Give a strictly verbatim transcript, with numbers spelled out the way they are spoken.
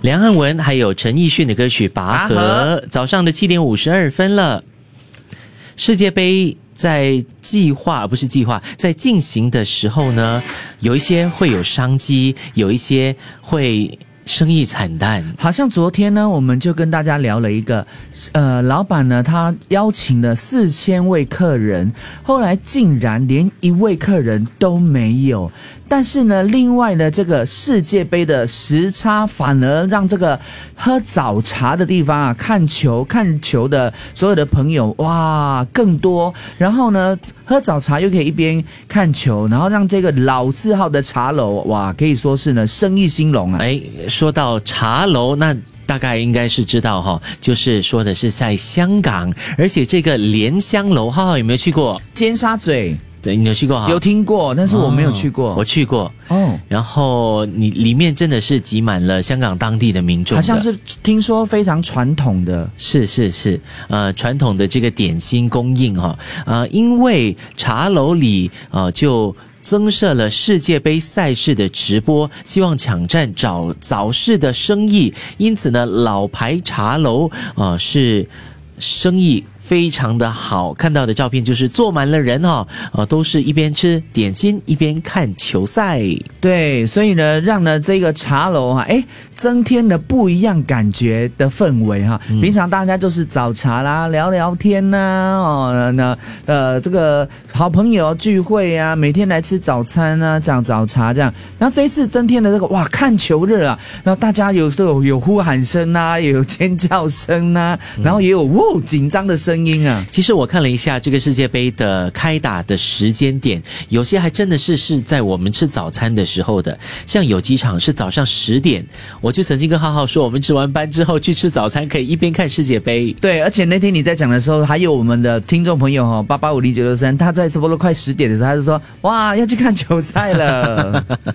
梁汉文还有陈奕迅的歌曲《拔河》。早上的七点五十二分了。世界杯在计划不是计划在进行的时候呢，有一些会有商机，有一些会生意惨淡。 好像昨天呢，我们就跟大家聊了一个，呃，老板呢，他邀请了四千位客人，后来竟然连一位客人都没有。但是呢，另外的这个世界杯的时差反而让这个喝早茶的地方啊，看球看球的所有的朋友哇更多。然后呢，喝早茶又可以一边看球，然后让这个老字号的茶楼哇，可以说是呢生意兴隆啊。 哎，说到茶楼，那大概应该是知道哈，就是说的是在香港，而且这个莲香楼，浩浩有没有去过？ 尖沙咀。 对，你有去过哈？ 有听过，但是我没有去过。 哦、我去过哦。 然后你里面真的是挤满了香港当地的民众的， 好像是听说非常传统的， 是是是，呃，传统的这个点心供应哈，呃，因为茶楼里呃就增设了世界杯赛事的直播，希望抢占早早市的生意，因此呢，老牌茶楼呃是生意非常的好，看到的照片就是坐满了人哦，呃，都是一边吃点心一边看球赛。 对，所以呢，让呢这个茶楼哈，哎，增添了不一样感觉的氛围哈。嗯、平常大家就是早茶啦，聊聊天呐、啊，哦，那呃这个好朋友聚会啊，每天来吃早餐啊，这样早茶这样。然后这一次增添了这个哇看球热啊，然后大家有时候有呼喊声啊，也有尖叫声啊，然后也有哇紧张的声。音啊， 其实我看了一下这个世界杯的开打的时间点，有些还真的是是在我们吃早餐的时候的，像有几场是早上十点，我就曾经跟浩浩说，我们值完班之后去吃早餐，可以一边看世界杯。 对，而且那天你在讲的时候，还有我们的听众朋友哈，八八五零九六三，他在差不多快十点的时候，他就说，哇，要去看球赛了。